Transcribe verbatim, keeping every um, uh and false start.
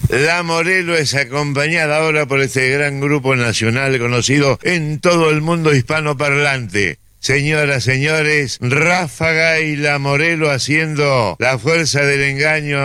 La Morelo es acompañada ahora por este gran grupo nacional conocido en todo el mundo hispanoparlante. Señoras, señores, Ráfaga y La Morelo haciendo La Fuerza del Engaño.